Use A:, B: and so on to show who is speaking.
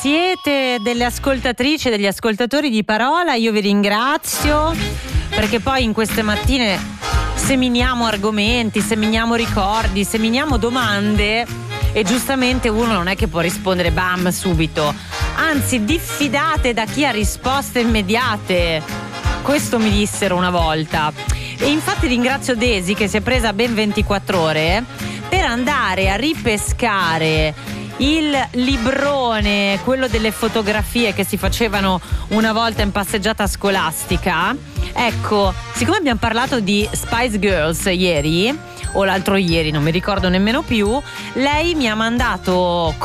A: siete delle ascoltatrici e degli ascoltatori di parola, io vi ringrazio, perché poi in queste mattine seminiamo argomenti, seminiamo ricordi, seminiamo domande e giustamente uno non è che può rispondere bam subito, anzi diffidate da chi ha risposte immediate. Questo mi dissero una volta e infatti ringrazio Daisy che si è presa ben 24 ore per andare a ripescare il librone, quello delle fotografie che si facevano una volta in passeggiata scolastica. Ecco, siccome abbiamo parlato di Spice Girls ieri o l'altro ieri, non mi ricordo nemmeno più, lei mi ha mandato